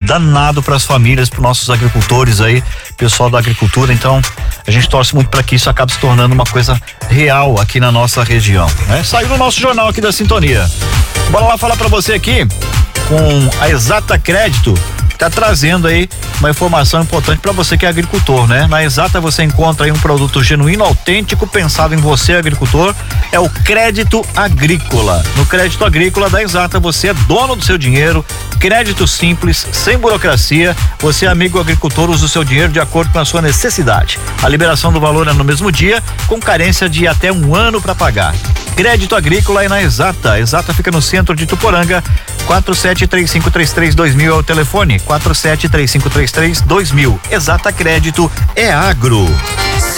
danado para as famílias, para os nossos agricultores aí, pessoal da agricultura. Então, a gente torce muito para que isso acabe se tornando uma coisa real aqui na nossa região, né? Saiu no nosso jornal aqui da Sintonia. Bora lá falar para você aqui com a Exata Crédito, que tá trazendo aí uma informação importante para você que é agricultor, né? Na Exata você encontra aí um produto genuíno, autêntico, pensado em você, agricultor, é o crédito agrícola. No crédito agrícola da Exata você é dono do seu dinheiro, crédito simples, sem burocracia, você amigo agricultor usa o seu dinheiro de acordo com a sua necessidade. A liberação do valor é no mesmo dia, com carência de até 1 ano para pagar. Crédito agrícola é na Exata. Exata fica no centro de Tuporanga. 4735332000 é o telefone. 4735332000. Exata Crédito é agro.